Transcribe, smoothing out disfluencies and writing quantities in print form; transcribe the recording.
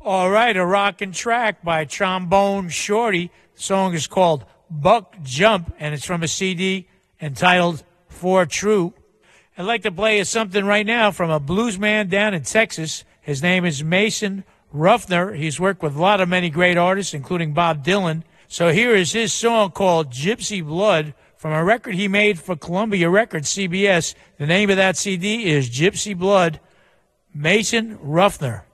All right, a rockin' track by Trombone Shorty. The song is called Buck Jump, and it's from a CD entitled For True. I'd like to play you something right now from a blues man down in Texas. His name is Mason Ruffner. He's worked with many great artists, including Bob Dylan. So here is his song called Gypsy Blood from a record he made for Columbia Records, CBS. The name of that CD is Gypsy Blood, Mason Ruffner.